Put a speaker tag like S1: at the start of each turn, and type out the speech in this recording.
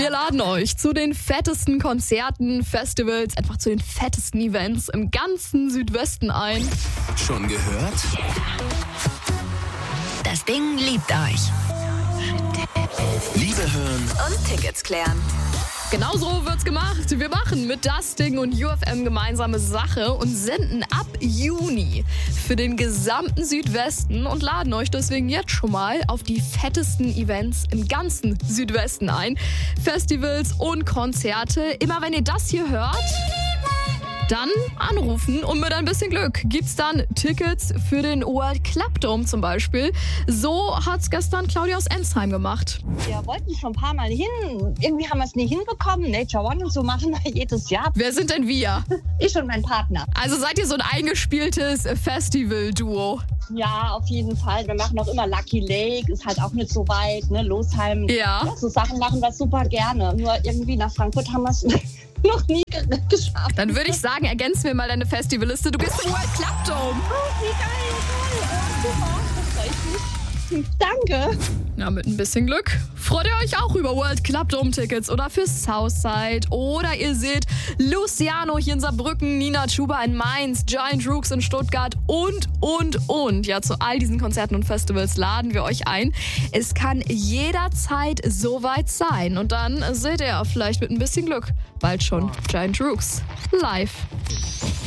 S1: Wir laden euch zu den fettesten Konzerten, Festivals, einfach zu den fettesten Events im ganzen Südwesten ein.
S2: Schon gehört?
S3: Das Ding liebt euch.
S2: Liebe hören
S3: Und Tickets klären.
S1: Genauso wird's gemacht. Wir machen mit Das Ding und UFM gemeinsame Sache und senden ab Juni für den gesamten Südwesten und laden euch deswegen jetzt schon mal auf die fettesten Events im ganzen Südwesten ein. Festivals und Konzerte. Immer wenn ihr das hier hört, dann anrufen und mit ein bisschen Glück gibt's dann Tickets für den World Club Dome zum Beispiel. So hat's gestern Claudia aus Ensheim gemacht.
S4: Wir wollten schon ein paar Mal hin. Irgendwie haben wir es nie hinbekommen. Nature One und so machen wir jedes Jahr.
S1: Wer sind denn wir?
S4: Ich und mein Partner.
S1: Also seid ihr so ein eingespieltes Festival-Duo?
S4: Ja, auf jeden Fall. Wir machen auch immer Lucky Lake. Ist halt auch nicht so weit. Ne? Losheim.
S1: Ja.
S4: So Sachen machen wir super gerne. Nur irgendwie nach Frankfurt haben wir es noch nie geschafft.
S1: Dann würde ich sagen, ergänzen wir mal deine Festivalliste. Du gehst zum World Club Dome.
S4: Oh, wie geil. Super. Das freue ich mich. Danke.
S1: Ja, mit ein bisschen Glück freut ihr euch auch über World Club Dome Tickets oder für Southside. Oder ihr seht Luciano hier in Saarbrücken, Nina Chuba in Mainz, Giant Rooks in Stuttgart und. Ja, zu all diesen Konzerten und Festivals laden wir euch ein. Es kann jederzeit soweit sein. Und dann seht ihr vielleicht mit ein bisschen Glück bald schon Giant Rooks live.